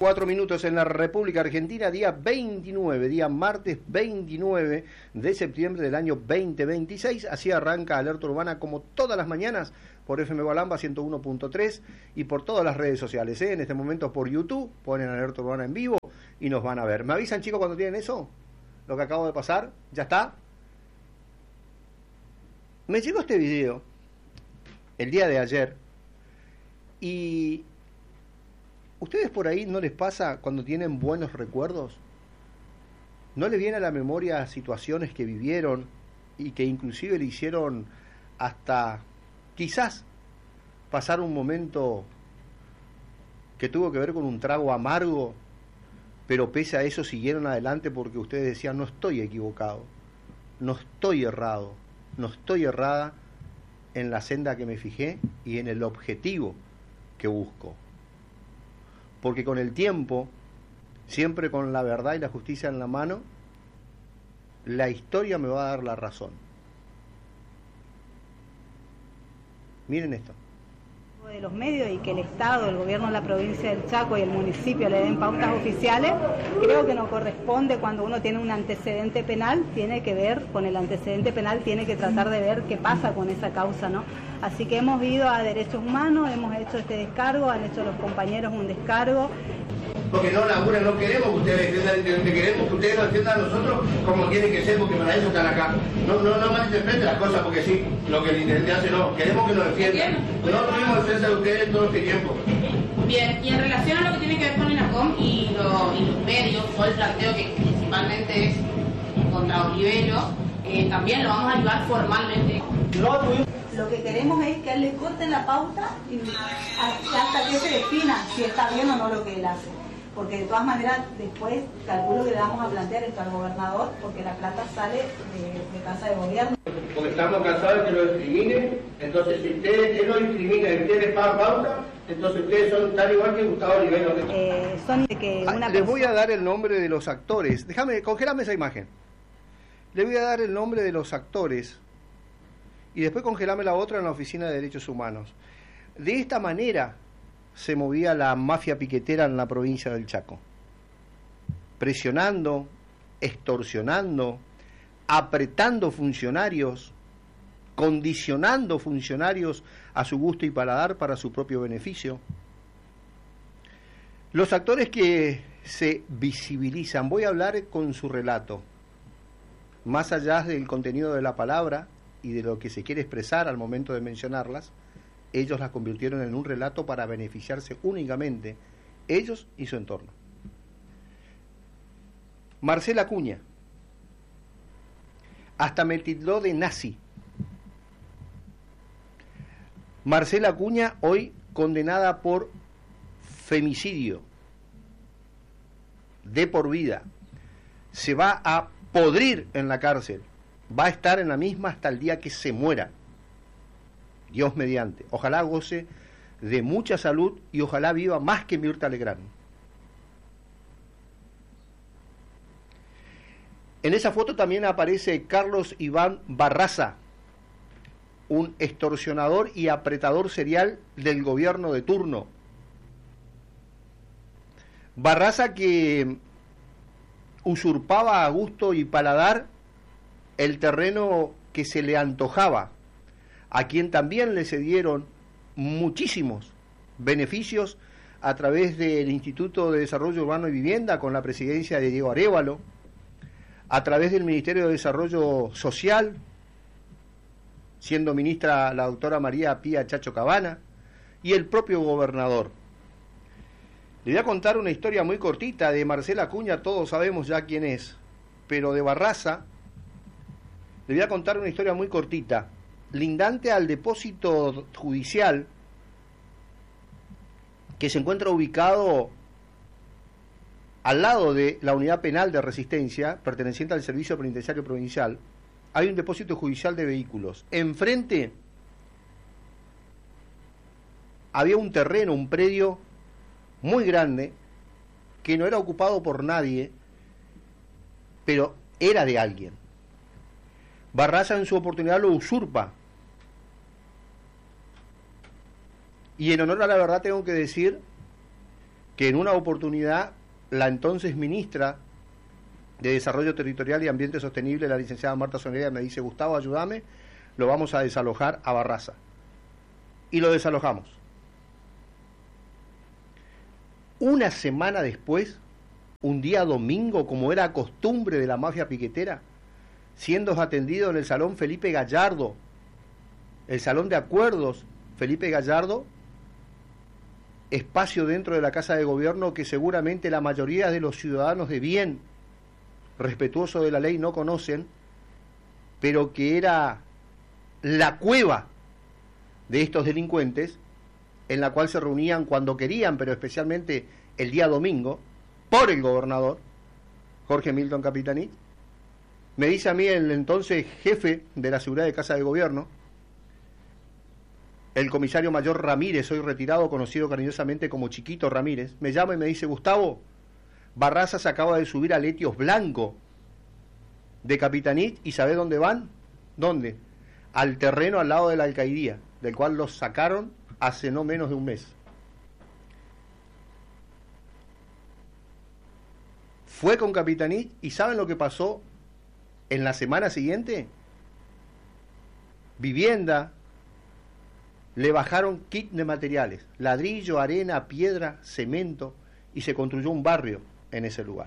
4 minutos en la República Argentina, día 29, día martes 29 de septiembre del año 2026. Así arranca Alerta Urbana como todas las mañanas por FM Gualamba 101.3 y por todas las redes sociales. En este momento por YouTube, ponen Alerta Urbana en vivo y nos van a ver. ¿Me avisan, chicos, cuando tienen eso? Lo que acabo de pasar, ¿ya está? Me llegó este video el día de ayer y... ¿Ustedes por ahí no les pasa cuando tienen buenos recuerdos? ¿No les viene a la memoria situaciones que vivieron y que inclusive le hicieron hasta quizás pasar un momento que tuvo que ver con un trago amargo, pero pese a eso siguieron adelante porque ustedes decían, no estoy equivocado, no estoy errado, no estoy errada en la senda que me fijé y en el objetivo que busco? Porque con el tiempo, siempre con la verdad y la justicia en la mano, la historia me va a dar la razón. Miren esto. De los medios y que el Estado, el gobierno de la provincia del Chaco y el municipio le den pautas oficiales, creo que no corresponde. Cuando uno tiene un antecedente penal, tiene que ver con el antecedente penal, tiene que tratar de ver qué pasa con esa causa, ¿no? Así que hemos ido a Derechos Humanos, hemos hecho este descargo, han hecho los compañeros un descargo. Porque no laburan, no queremos que ustedes defiendan al intendente, queremos que ustedes nos defiendan a nosotros como tienen que ser, porque para eso están acá. No malinterpreten las cosas, porque sí, lo que el intendente hace no, queremos que nos defiendan. No tuvimos defensa de ustedes todo este tiempo. Bien, y en relación a lo que tiene que ver con ENACOM y los medios, todo el planteo que principalmente es contra Olivero, también lo vamos a ayudar formalmente. Lo que queremos es que él le corten la pauta y hasta que se defina si está bien o no lo que él hace. Porque de todas maneras después calculo que le vamos a plantear esto al gobernador, porque la plata sale de casa de gobierno. Porque estamos cansados de que lo discriminen, entonces si ustedes no discriminan y ustedes pagan pauta, entonces ustedes son tan igual que Gustavo Olivero. Les voy a dar el nombre de los actores. Congélame esa imagen. Les voy a dar el nombre de los actores y después congelame la otra en la Oficina de Derechos Humanos. De esta manera se movía la mafia piquetera en la provincia del Chaco, presionando, extorsionando, apretando funcionarios, condicionando funcionarios a su gusto y paladar para su propio beneficio. Los actores que se visibilizan, voy a hablar con su relato, más allá del contenido de la palabra y de lo que se quiere expresar al momento de mencionarlas. Ellos las convirtieron en un relato para beneficiarse únicamente ellos y su entorno. Marcela Acuña, hasta me tildó de nazi. Marcela Acuña, hoy condenada por femicidio de por vida, se va a podrir en la cárcel, va a estar en la misma hasta el día que se muera. Dios mediante. Ojalá goce de mucha salud y ojalá viva más que Mirta Legrand. En esa foto también aparece Carlos Iván Barraza, un extorsionador y apretador serial del gobierno de turno. Barraza que usurpaba a gusto y paladar el terreno que se le antojaba, a quien también le cedieron muchísimos beneficios a través del Instituto de Desarrollo Urbano y Vivienda con la presidencia de Diego Arévalo, a través del Ministerio de Desarrollo Social, siendo ministra la doctora María Pía Chacho Cabana, y el propio gobernador. Le voy a contar una historia muy cortita de Marcela Acuña, todos sabemos ya quién es, pero de Barraza le voy a contar una historia muy cortita, lindante al depósito judicial que se encuentra ubicado al lado de la unidad penal de Resistencia, perteneciente al Servicio Penitenciario Provincial. Hay un depósito judicial de vehículos. Enfrente había un terreno, un predio muy grande, que no era ocupado por nadie, pero era de alguien. Barraza en su oportunidad lo usurpa. Y en honor a la verdad tengo que decir que en una oportunidad la entonces ministra de Desarrollo Territorial y Ambiente Sostenible, la licenciada Marta Sonería, me dice: Gustavo, ayúdame, lo vamos a desalojar a Barraza. Y lo desalojamos. Una semana después, un día domingo, como era costumbre de la mafia piquetera, siendo atendido en el Salón Felipe Gallardo, el Salón de Acuerdos Felipe Gallardo, espacio dentro de la Casa de Gobierno que seguramente la mayoría de los ciudadanos de bien, respetuosos de la ley, no conocen, pero que era la cueva de estos delincuentes, en la cual se reunían cuando querían, pero especialmente el día domingo, por el gobernador, Jorge Milton Capitanich. Me dice a mí el entonces jefe de la seguridad de Casa de Gobierno, el comisario mayor Ramírez, hoy retirado, conocido cariñosamente como Chiquito Ramírez, me llama y me dice: Gustavo, Barraza se acaba de subir al Etios Blanco de Capitanich, ¿y sabe dónde van? ¿Dónde? Al terreno al lado de la alcaldía, del cual los sacaron hace no menos de un mes. Fue con Capitanich, y ¿saben lo que pasó en la semana siguiente? Vivienda, le bajaron kit de materiales, ladrillo, arena, piedra, cemento, y se construyó un barrio en ese lugar.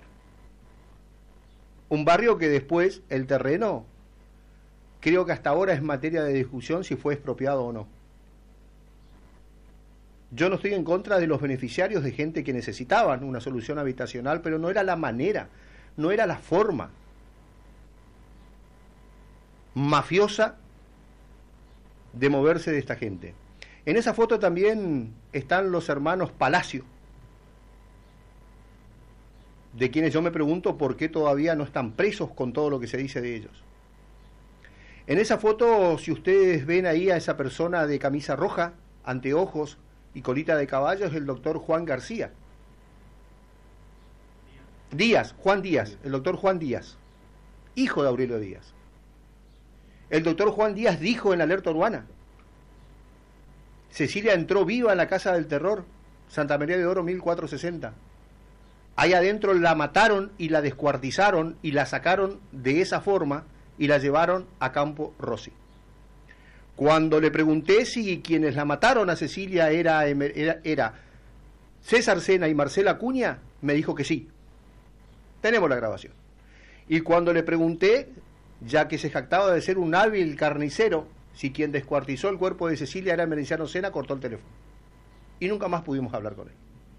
Un barrio que después el terreno, creo que hasta ahora es materia de discusión si fue expropiado o no. Yo no estoy en contra de los beneficiarios, de gente que necesitaban una solución habitacional, pero no era la manera, no era la forma mafiosa de moverse de esta gente. En esa foto también están los hermanos Palacio, de quienes yo me pregunto por qué todavía no están presos con todo lo que se dice de ellos. En esa foto, si ustedes ven ahí a esa persona de camisa roja, anteojos y colita de caballo, es el doctor Juan García. Juan Díaz, el doctor Juan Díaz, hijo de Aurelio Díaz. El doctor Juan Díaz dijo en Alerta Urbana: Cecilia entró viva en la Casa del Terror, Santa María de Oro 1460. Ahí adentro la mataron y la descuartizaron y la sacaron de esa forma y la llevaron a Campo Rossi. Cuando le pregunté si quienes la mataron a Cecilia era César Sena y Marcela Acuña, me dijo que sí. Tenemos la grabación. Y cuando le pregunté, ya que se jactaba de ser un hábil carnicero, si quien descuartizó el cuerpo de Cecilia era Emerenciano Sena, cortó el teléfono. Y nunca más pudimos hablar con él.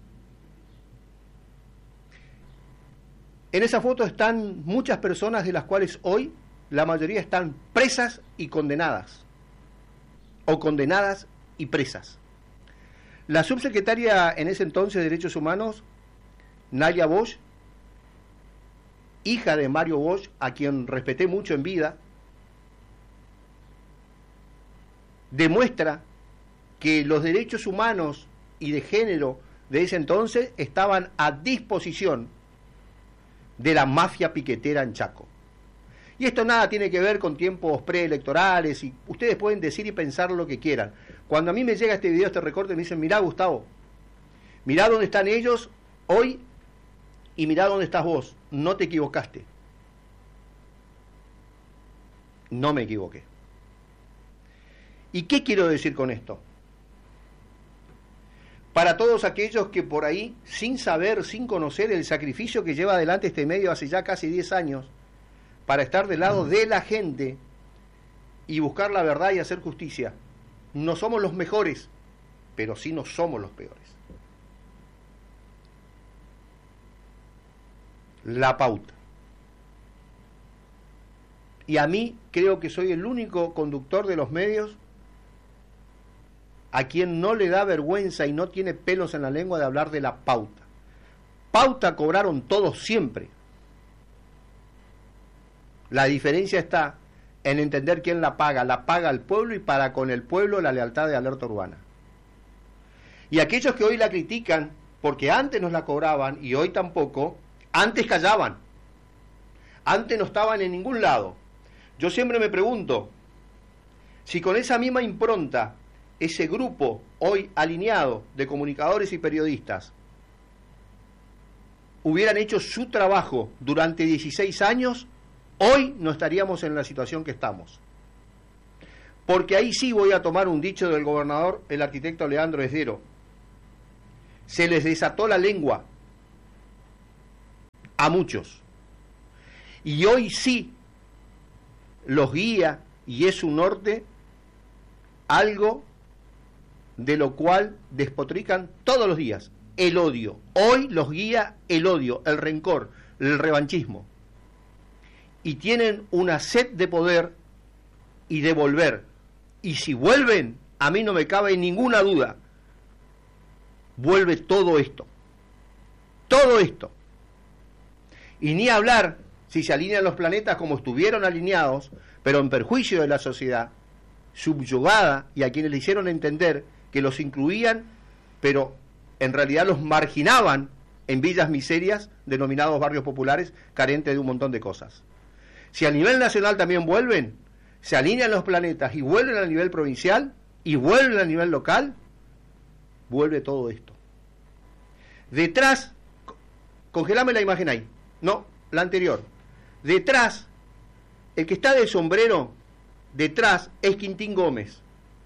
En esa foto están muchas personas de las cuales hoy la mayoría están presas y condenadas, o condenadas y presas. La subsecretaria en ese entonces de Derechos Humanos, Naya Bosch, hija de Mario Bosch, a quien respeté mucho en vida, demuestra que los derechos humanos y de género de ese entonces estaban a disposición de la mafia piquetera en Chaco. Y esto nada tiene que ver con tiempos preelectorales, y ustedes pueden decir y pensar lo que quieran. Cuando a mí me llega este video, este recorte, me dicen: mirá, Gustavo, mirá dónde están ellos hoy y mirá dónde estás vos, no te equivocaste. No me equivoqué. ¿Y qué quiero decir con esto? Para todos aquellos que por ahí, sin saber, sin conocer el sacrificio que lleva adelante este medio hace ya casi 10 años, para estar del lado de la gente y buscar la verdad y hacer justicia, no somos los mejores, pero sí no somos los peores. La pauta. Y a mí creo que soy el único conductor de los medios a quien no le da vergüenza y no tiene pelos en la lengua de hablar de la pauta. Pauta cobraron todos siempre. La diferencia está en entender quién la paga el pueblo, y para con el pueblo la lealtad de Alerta Urbana. Y aquellos que hoy la critican, porque antes nos la cobraban y hoy tampoco, antes callaban, antes no estaban en ningún lado. Yo siempre me pregunto, si con esa misma impronta, ese grupo hoy alineado de comunicadores y periodistas hubieran hecho su trabajo durante 16 años, hoy no estaríamos en la situación que estamos. Porque ahí sí voy a tomar un dicho del gobernador, el arquitecto Leandro Esdero. Se les desató la lengua a muchos. Y hoy sí los guía y es su norte algo de lo cual despotrican todos los días, el odio. Hoy los guía el odio, el rencor, el revanchismo. Y tienen una sed de poder y de volver. Y si vuelven, a mí no me cabe ninguna duda, vuelve todo esto. Todo esto. Y ni hablar si se alinean los planetas como estuvieron alineados, pero en perjuicio de la sociedad, subyugada, y a quienes le hicieron entender que los incluían, pero en realidad los marginaban en villas miserias, denominados barrios populares, carentes de un montón de cosas. Si a nivel nacional también vuelven, se alinean los planetas y vuelven a nivel provincial, y vuelven a nivel local, vuelve todo esto. Detrás, congelame la imagen ahí, no, la anterior. Detrás, el que está de sombrero, detrás es Quintín Gómez,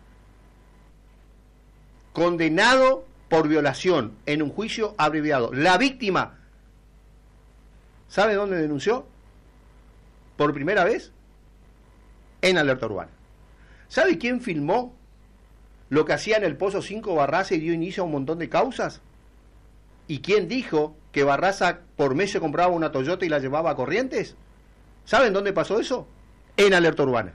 condenado por violación en un juicio abreviado. La víctima, ¿sabe dónde denunció? Por primera vez, en Alerta Urbana. ¿Sabe quién filmó lo que hacía en el Pozo 5 Barraza y dio inicio a un montón de causas? ¿Y quién dijo que Barraza por mes se compraba una Toyota y la llevaba a Corrientes? ¿Saben dónde pasó eso? En Alerta Urbana.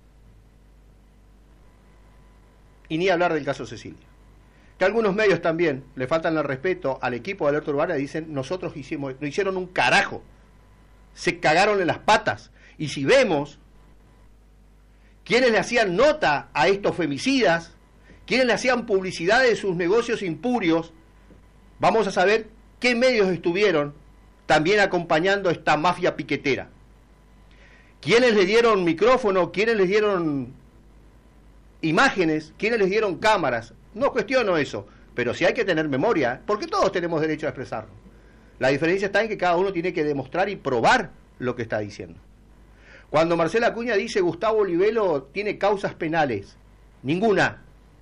Y ni hablar del caso Cecilia. Que algunos medios también le faltan el respeto al equipo de Alerta Urbana y dicen, nosotros no hicieron un carajo. Se cagaron en las patas. Y si vemos quienes le hacían nota a estos femicidas, quienes le hacían publicidad de sus negocios impurios, vamos a saber qué medios estuvieron también acompañando a esta mafia piquetera. ¿Quiénes le dieron micrófono? ¿Quiénes les dieron imágenes? ¿Quiénes les dieron cámaras? No cuestiono eso, pero sí hay que tener memoria, porque todos tenemos derecho a expresarlo. La diferencia está en que cada uno tiene que demostrar y probar lo que está diciendo. Cuando Marcela Acuña dice Gustavo Olivelo tiene causas penales, ninguna.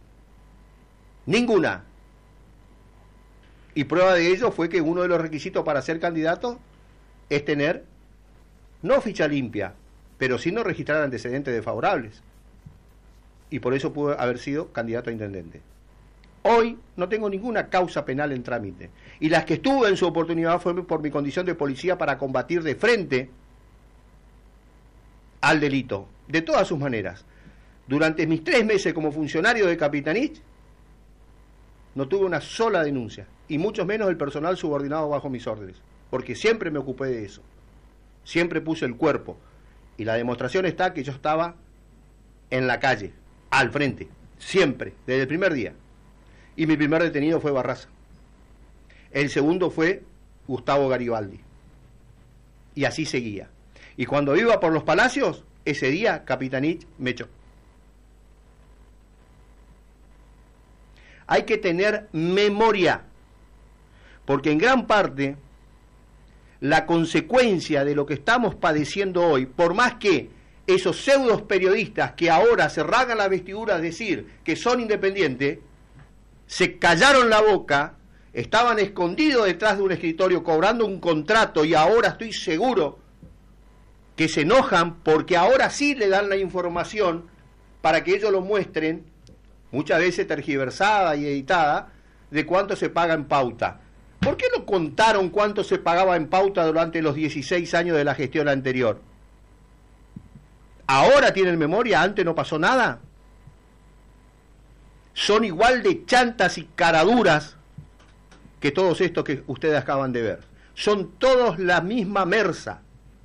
Y prueba de ello fue que uno de los requisitos para ser candidato es tener, no ficha limpia, pero sí no registrar antecedentes desfavorables. Y por eso pudo haber sido candidato a intendente. Hoy no tengo ninguna causa penal en trámite. Y las que estuve en su oportunidad fue por mi condición de policía para combatir de frente al delito, de todas sus maneras. Durante mis 3 meses como funcionario de Capitanich, no tuve una sola denuncia, y mucho menos el personal subordinado bajo mis órdenes, porque siempre me ocupé de eso, siempre puse el cuerpo, y la demostración está que yo estaba en la calle, al frente, siempre, desde el primer día, y mi primer detenido fue Barraza, el segundo fue Gustavo Garibaldi, y así seguía, y cuando iba por los palacios, ese día Capitanich me echó. Hay que tener memoria, porque en gran parte la consecuencia de lo que estamos padeciendo hoy, por más que esos pseudos periodistas que ahora se rasgan la vestidura a decir que son independientes, se callaron la boca, estaban escondidos detrás de un escritorio cobrando un contrato y ahora estoy seguro que se enojan porque ahora sí le dan la información para que ellos lo muestren, muchas veces tergiversada y editada, de cuánto se paga en pauta. ¿Por qué no contaron cuánto se pagaba en pauta durante los 16 años de la gestión anterior? ¿Ahora tienen memoria? ¿Antes no pasó nada? Son igual de chantas y caraduras que todos estos que ustedes acaban de ver. Son todos la misma merza.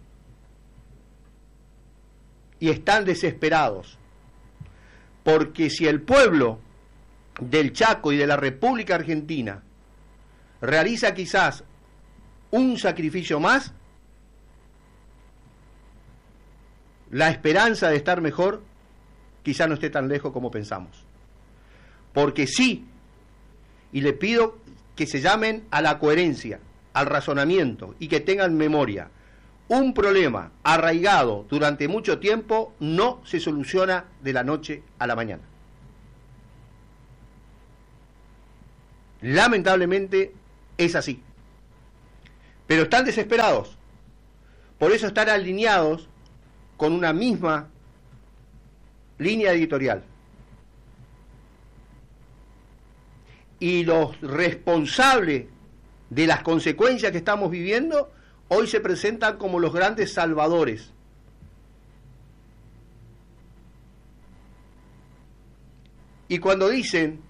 Y están desesperados. Porque si el pueblo del Chaco y de la República Argentina realiza quizás un sacrificio más, la esperanza de estar mejor quizás no esté tan lejos como pensamos. Porque sí, y le pido que se llamen a la coherencia, al razonamiento y que tengan memoria. Un problema arraigado durante mucho tiempo no se soluciona de la noche a la mañana. Lamentablemente es así. Pero están desesperados. Por eso están alineados con una misma línea editorial. Y los responsables de las consecuencias que estamos viviendo hoy se presentan como los grandes salvadores. Y cuando dicen,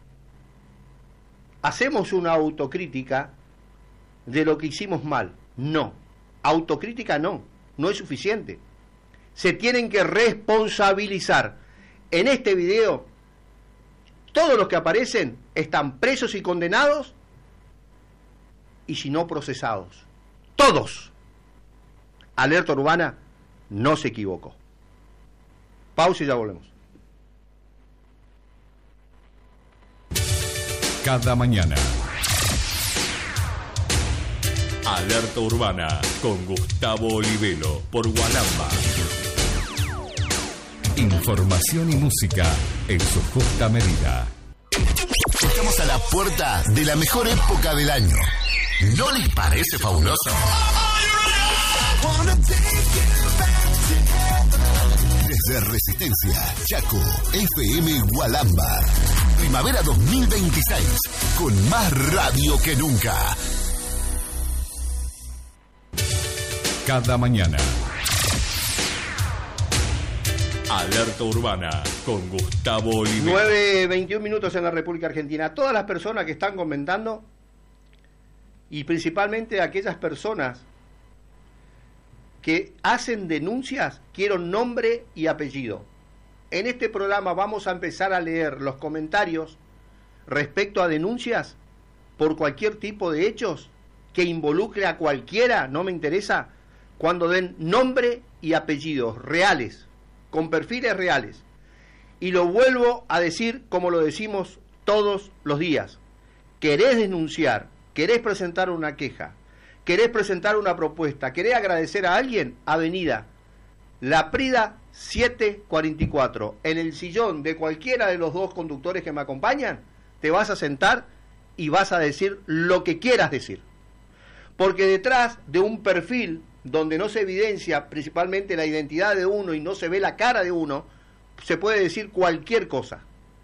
hacemos una autocrítica de lo que hicimos mal, no, autocrítica no es suficiente. Se tienen que responsabilizar. En este video, todos los que aparecen están presos y condenados, y si no procesados. Todos. Alerta Urbana no se equivocó. Pausa y ya volvemos. Cada mañana. Alerta Urbana con Gustavo Olivelo por Gualamba. Información y música en su justa medida. Estamos a la puerta de la mejor época del año. ¿No les parece fabuloso? Desde Resistencia, Chaco, FM Gualamba. Primavera 2026, con más radio que nunca. Cada mañana. Alerta Urbana con Gustavo Olivero. 9:21 minutos en la República Argentina. Todas las personas que están comentando, y principalmente aquellas personas que hacen denuncias, quiero nombre y apellido. En este programa vamos a empezar a leer los comentarios respecto a denuncias por cualquier tipo de hechos que involucre a cualquiera, no me interesa, cuando den nombre y apellidos reales, con perfiles reales. Y lo vuelvo a decir como lo decimos todos los días. ¿Querés denunciar? ¿Querés presentar una queja? ¿Querés presentar una propuesta? ¿Querés agradecer a alguien? Avenida La Prida 744. En el sillón de cualquiera de los dos conductores que me acompañan, te vas a sentar y vas a decir lo que quieras decir. Porque detrás de un perfil donde no se evidencia principalmente la identidad de uno y no se ve la cara de uno, se puede decir cualquier cosa.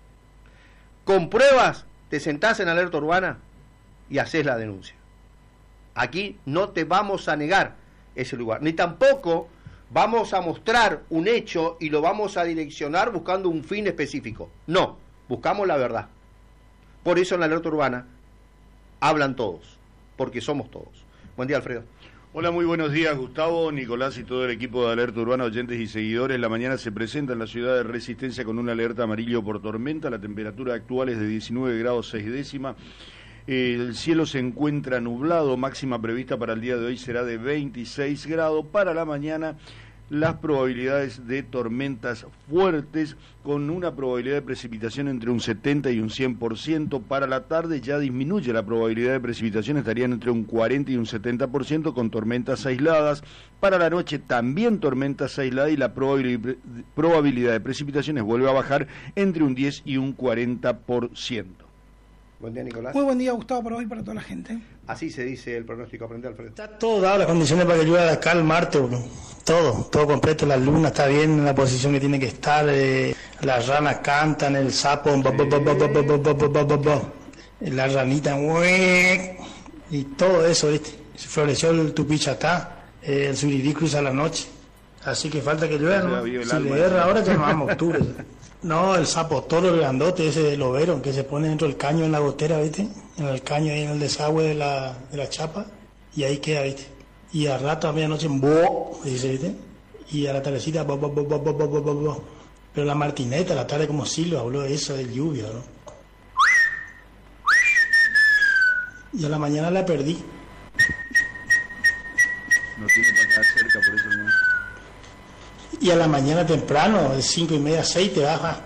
Con pruebas te sentás en Alerta Urbana y haces la denuncia. Aquí no te vamos a negar ese lugar, ni tampoco vamos a mostrar un hecho y lo vamos a direccionar buscando un fin específico. No, buscamos la verdad. Por eso en la Alerta Urbana hablan todos, porque somos todos. Buen día, Alfredo. Hola, muy buenos días, Gustavo, Nicolás y todo el equipo de Alerta Urbana, oyentes y seguidores. La mañana se presenta en la ciudad de Resistencia con una alerta amarillo por tormenta. La temperatura actual es de 19 grados 6 décimas. El cielo se encuentra nublado, máxima prevista para el día de hoy será de 26 grados. Para la mañana, las probabilidades de tormentas fuertes con una probabilidad de precipitación entre un 70 y un 100%. Para la tarde ya disminuye la probabilidad de precipitación, estarían entre un 40 y un 70% con tormentas aisladas. Para la noche también tormentas aisladas y la probabilidad de precipitaciones vuelve a bajar entre un 10 y un 40%. Buen día, Nicolás. Muy buen día, Gustavo, para hoy y para toda la gente. Así se dice el pronóstico. Aprende, Alfredo. Está todo dado, las condiciones para que llueva de acá el martes, bro. Todo completo. La luna está bien en la posición que tiene que estar. Las ranas cantan, el sapo, la ranita, y todo eso, ¿viste? Se floreció el tupichatá, el surirí cruza la noche. Así que falta que llueva, ¿no? Si le erra ahora, ya nos vamos a octubre. No, el sapo toro, el grandote ese del overo, que se pone dentro del caño en la gotera, ¿viste? En el caño ahí en el desagüe de la chapa, y ahí queda, ¿viste? Y al rato a medianoche, dice, ¿viste? Y a la tardecita, Pero la martineta, a la tarde como silba, boludo, eso de lluvia, ¿no? Y a la mañana la perdí. No tiene para quedar cerca, por eso no. Y a la mañana temprano, de 5:30, 6, te baja.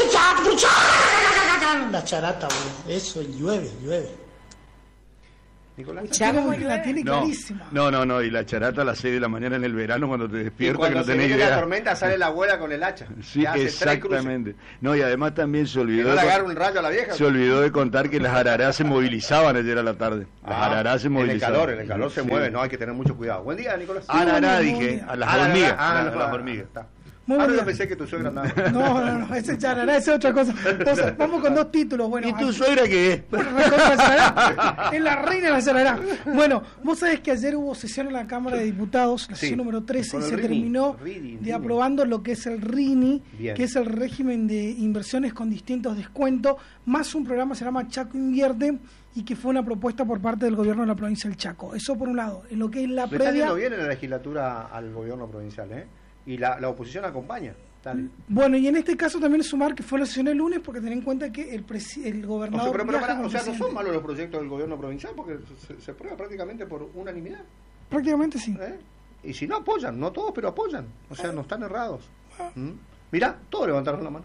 La charata, boludo. Eso, llueve. Nicolás. La tiene clarísima. No, y la charata a las 6 de la mañana en el verano cuando te despiertas, que no tenés idea. La tormenta sale la abuela con el hacha. Sí, exactamente. No, y además también se olvidó. ¿Que no le agarra un rayo a la vieja? Se olvidó de contar que las ararás se movilizaban ayer a la tarde. Las ararás se movilizaban. En el calor se mueve, no, hay que tener mucho cuidado. Buen día, Nicolás. Arará, dije, a las hormigas. Las hormigas. Ahora pensé que tu suegra andaba. No, ese es charará, esa es otra cosa. Entonces, vamos con 2 títulos. Bueno, ¿y tu suegra qué es? Es la reina de la charará. Bueno, vos sabés que ayer hubo sesión en la Cámara de Diputados, la sesión número 13, y se terminó aprobando lo que es el RINI, que es el régimen de inversiones con distintos descuentos, más un programa que se llama Chaco Invierte, y que fue una propuesta por parte del gobierno de la provincia del Chaco. Eso por un lado. En lo que es la previa... está yendo bien en la legislatura al gobierno provincial, y la oposición acompaña. Dale. Bueno, y en este caso también sumar que fue la sesión el lunes, porque ten en cuenta que el gobernador... O sea, no son malos los proyectos del gobierno provincial, porque se prueba prácticamente por unanimidad. Prácticamente sí. Y si no apoyan, no todos, pero apoyan. O sea, no están errados. Mirá, todos levantaron la mano.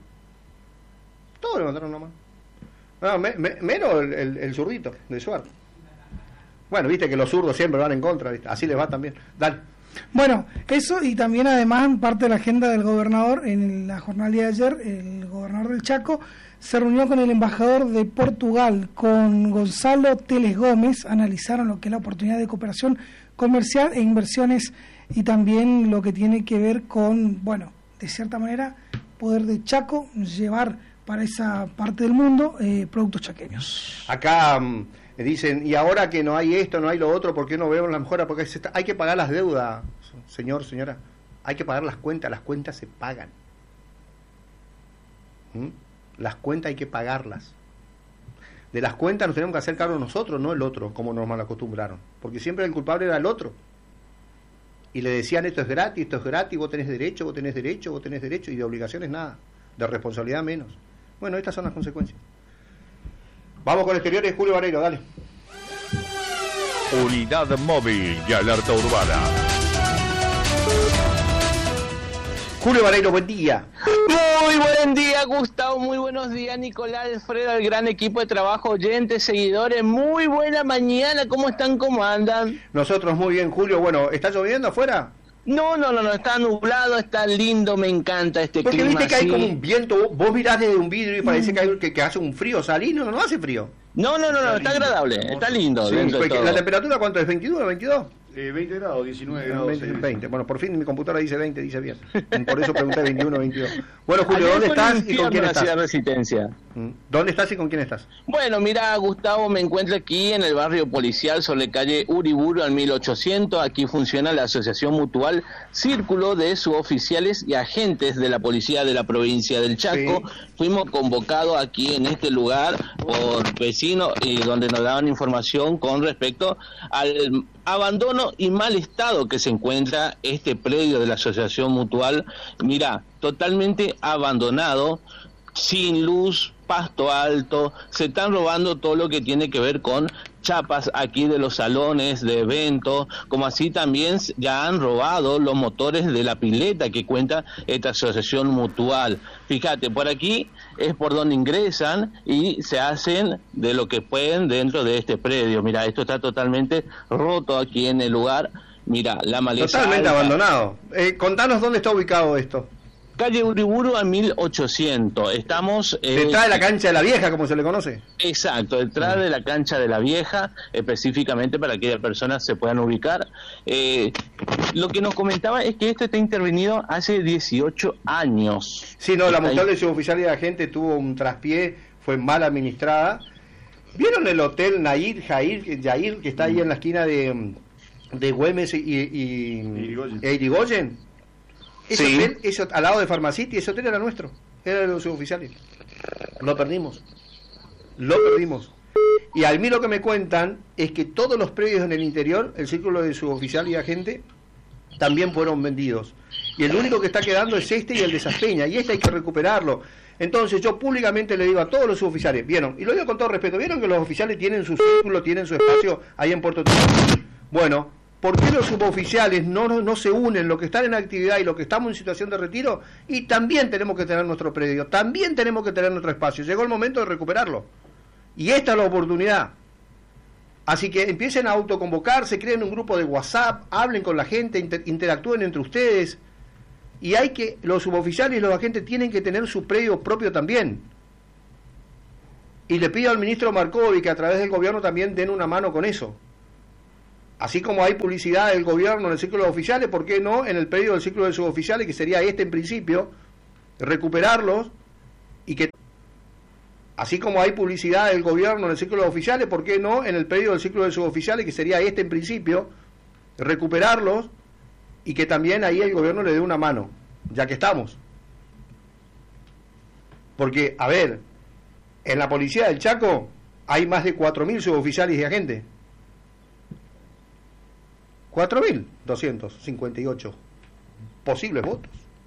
No, menos el zurdito de Suárez. Bueno, viste que los zurdos siempre van en contra, ¿viste? Así les va también. Dale. Bueno, eso, y también además parte de la agenda del gobernador en la jornada de ayer, el gobernador del Chaco se reunió con el embajador de Portugal, con Gonzalo Teles Gómez, analizaron lo que es la oportunidad de cooperación comercial e inversiones, y también lo que tiene que ver con, bueno, de cierta manera, poder de Chaco llevar para esa parte del mundo productos chaqueños. Acá... dicen, y ahora que no hay esto, no hay lo otro, ¿por qué no vemos la mejora? Porque hay que pagar las deudas, señora, hay que pagar las cuentas se pagan. Las cuentas hay que pagarlas. De las cuentas nos tenemos que hacer cargo nosotros, no el otro, como nos mal acostumbraron, porque siempre el culpable era el otro. Y le decían, esto es gratis, vos tenés derecho, y de obligaciones nada, de responsabilidad menos. Bueno, estas son las consecuencias. Vamos con exteriores, Julio Vareiro, dale. Unidad móvil y alerta urbana. Julio Vareiro, buen día. Muy buen día, Gustavo, muy buenos días, Nicolás, Alfredo, al gran equipo de trabajo, oyentes, seguidores, muy buena mañana, ¿cómo están, cómo andan? Nosotros muy bien, Julio. Bueno, ¿está lloviendo afuera? No, está nublado, está lindo, me encanta este clima. Porque viste que hay como un viento, vos mirás desde un vidrio y parece que hace un frío, salí, no hace frío. No, está agradable, está lindo. Sí, ¿la temperatura cuánto es? ¿21, 22? 20 grados, 19 grados. 20. Bueno, por fin mi computadora dice 20, dice bien. Por eso pregunté 21, 22. Bueno, Julio, ¿dónde estás y con quién estás? Resistencia. ¿Dónde estás y con quién estás? Bueno, mira, Gustavo, me encuentro aquí en el barrio policial sobre calle Uriburu al 1800. Aquí funciona la Asociación Mutual Círculo de Suboficiales y Agentes de la Policía de la Provincia del Chaco. Sí. Fuimos convocados aquí en este lugar por vecinos y donde nos daban información con respecto al abandono y mal estado que se encuentra este predio de la Asociación Mutual. Mira, totalmente abandonado, sin luz, pasto alto, se están robando todo lo que tiene que ver con chapas aquí de los salones de eventos, como así también ya han robado los motores de la pileta que cuenta esta asociación mutual. Fíjate, por aquí es por donde ingresan y se hacen de lo que pueden dentro de este predio. Mira, esto está totalmente roto aquí en el lugar. Mira, la maleza totalmente alta. Abandonado. Contanos dónde está ubicado esto. Calle Uriburu a 1800. Estamos... detrás de la cancha de la vieja, como se le conoce. Exacto, detrás de la cancha de la vieja, específicamente para que las personas se puedan ubicar. Lo que nos comentaba es que esto está intervenido hace 18 años. Sí, no, la mutual de suboficial y de agente tuvo un traspié, fue mal administrada. ¿Vieron el hotel Yair, que está ahí en la esquina de Güemes y Irigoyen? Ese sí. Hotel, al lado de Pharmacity, ese hotel era nuestro, era de los suboficiales. Lo perdimos. Y a mí lo que me cuentan es que todos los predios en el interior, el círculo de suboficial y agente, también fueron vendidos. Y el único que está quedando es este y el de Saspeña, y este hay que recuperarlo. Entonces yo públicamente le digo a todos los suboficiales, ¿vieron? Y lo digo con todo respeto, ¿vieron que los oficiales tienen su círculo, tienen su espacio ahí en Puerto Rico? Bueno, ¿por qué los suboficiales no se unen, los que están en actividad y los que estamos en situación de retiro? Y también tenemos que tener nuestro predio, también tenemos que tener nuestro espacio. Llegó el momento de recuperarlo. Y esta es la oportunidad. Así que empiecen a autoconvocarse, creen un grupo de WhatsApp, hablen con la gente, interactúen entre ustedes. Y los suboficiales y los agentes tienen que tener su predio propio también. Y le pido al ministro Marcovi que a través del gobierno también den una mano con eso. Así como hay publicidad del gobierno en el círculo de oficiales, ¿por qué no en el predio del círculo de suboficiales, que sería en principio, recuperarlos y que... Así como hay publicidad del gobierno en el círculo de oficiales, ¿por qué no en el predio del círculo de suboficiales, que sería en principio, recuperarlos y que también ahí el gobierno le dé una mano, ya que estamos? Porque, a ver, en la policía del Chaco hay más de 4.000 suboficiales y agentes. 4.258 posibles votos.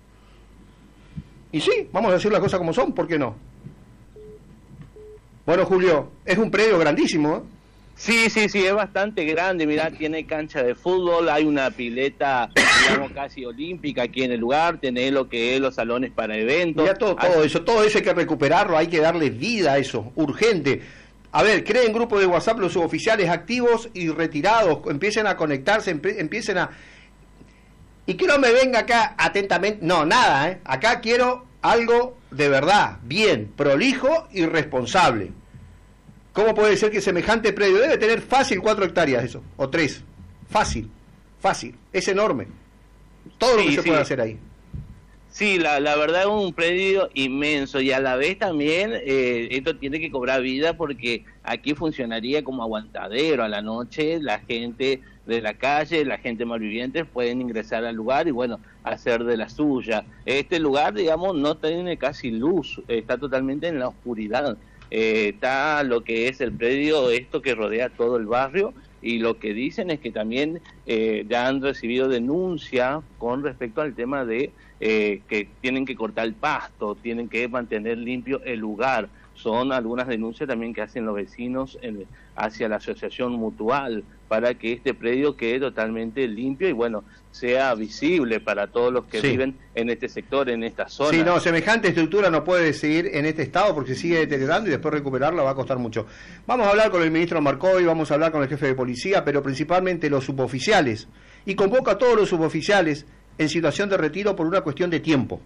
Y sí, vamos a decir las cosas como son, ¿por qué no? Bueno, Julio, es un predio grandísimo, ¿eh? Sí, es bastante grande, mirá, tiene cancha de fútbol, hay una pileta, digamos, casi olímpica aquí en el lugar, tiene lo que es los salones para eventos. Mirá, todo eso hay que recuperarlo, hay que darle vida a eso, urgente. A ver, creen grupos de WhatsApp los suboficiales activos y retirados, empiecen a conectarse, empiecen a... Y que no me venga acá atentamente, no, nada, ¿eh? Acá quiero algo de verdad, bien, prolijo y responsable. ¿Cómo puede ser que semejante predio debe tener fácil 4 hectáreas eso, o 3? Fácil, es enorme. Todo lo que se puede hacer ahí. Sí, la verdad es un predio inmenso y a la vez también esto tiene que cobrar vida porque aquí funcionaría como aguantadero a la noche, la gente de la calle, la gente malviviente pueden ingresar al lugar y bueno, hacer de la suya. Este lugar, digamos, no tiene casi luz, está totalmente en la oscuridad. Está lo que es el predio, esto que rodea todo el barrio, y lo que dicen es que también ya han recibido denuncia con respecto al tema de que tienen que cortar el pasto, tienen que mantener limpio el lugar. Son algunas denuncias también que hacen los vecinos hacia la asociación mutual para que este predio quede totalmente limpio y bueno, sea visible para todos los que viven en este sector, en esta zona. Sí, no, semejante estructura no puede seguir en este estado porque se sigue deteriorando y después recuperarla va a costar mucho. Vamos a hablar con el ministro Marcovi, vamos a hablar con el jefe de policía, pero principalmente los suboficiales. Y convoca a todos los suboficiales en situación de retiro por una cuestión de tiempo.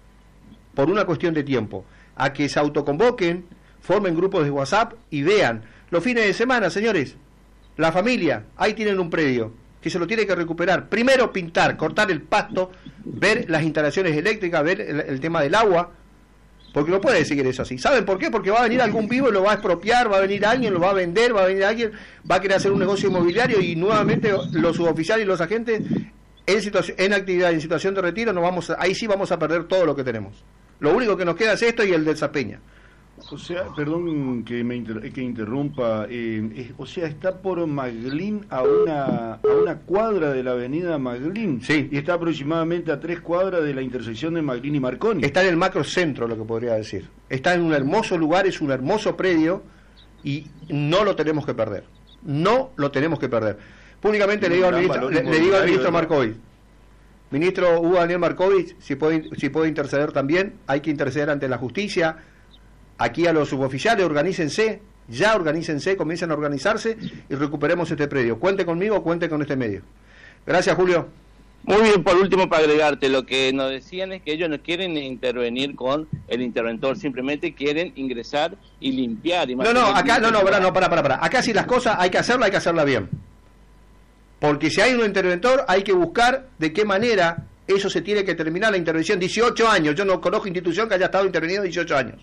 A que se autoconvoquen, formen grupos de WhatsApp y vean. Los fines de semana, señores, la familia, ahí tienen un predio que se lo tiene que recuperar. Primero pintar, cortar el pasto, ver las instalaciones eléctricas, ver el tema del agua, porque no puede seguir eso así. ¿Saben por qué? Porque va a venir algún vivo y lo va a expropiar, va a venir alguien, lo va a vender, va a venir alguien, va a querer hacer un negocio inmobiliario y nuevamente los suboficiales y los agentes en actividad, en situación de retiro, ahí sí vamos a perder todo lo que tenemos. Lo único que nos queda es esto y el del Zapeña. O sea, perdón que interrumpa, o sea, está por Maglín a una cuadra de la avenida Maglín. Sí. Y está aproximadamente a 3 cuadras de la intersección de Maglín y Marconi. Está en el macrocentro, lo que podría decir. Está en un hermoso lugar, es un hermoso predio y no lo tenemos que perder. Públicamente le digo al ministro Marcovi. Ministro Hugo Daniel Marcovi, si puede interceder también, hay que interceder ante la justicia. Aquí a los suboficiales, organícense, comiencen a organizarse y recuperemos este predio. Cuente conmigo, cuente con este medio. Gracias, Julio. Muy bien, por último, para agregarte, lo que nos decían es que ellos no quieren intervenir con el interventor, simplemente quieren ingresar y limpiar. Y para. Acá sí las cosas hay que hacerla bien. Porque si hay un interventor, hay que buscar de qué manera eso se tiene que terminar la intervención. 18 años, yo no conozco institución que haya estado intervenido 18 años.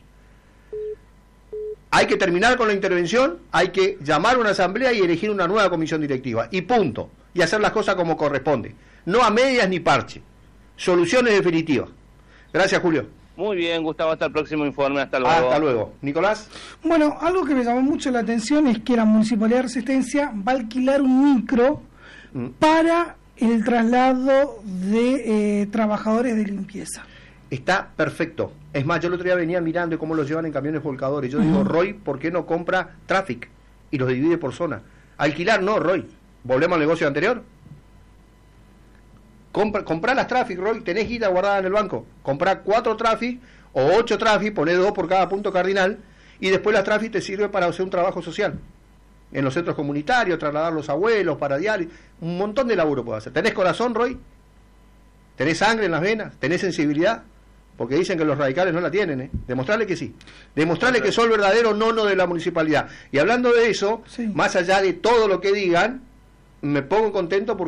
Hay que terminar con la intervención, hay que llamar a una asamblea y elegir una nueva comisión directiva. Y punto. Y hacer las cosas como corresponde. No a medias ni parche. Soluciones definitivas. Gracias, Julio. Muy bien, Gustavo, hasta el próximo informe. Hasta luego. Hasta luego. Nicolás. Bueno, algo que me llamó mucho la atención es que la Municipalidad de Resistencia va a alquilar un micro para el traslado de trabajadores de limpieza. Está perfecto. Es más, yo el otro día venía mirando cómo los llevan en camiones volcadores. Yo digo, Roy, ¿por qué no compra Traffic y los divide por zona? Alquilar no, Roy. Volvemos al negocio anterior. Comprá las Traffic, Roy. Tenés guita guardada en el banco. Comprá 4 Traffic o 8 Traffic, poné 2 por cada punto cardinal y después las Traffic te sirve para hacer un trabajo social. en los centros comunitarios, trasladar a los abuelos para diálisis, un montón de laburo puede hacer. ¿Tenés corazón, Roy? ¿Tenés sangre en las venas? ¿Tenés sensibilidad? Porque dicen que los radicales no la tienen, Demostrarle que sí. Demostrarle que sos el verdadero nono de la municipalidad. Y hablando de eso, más allá de todo lo que digan, me pongo contento porque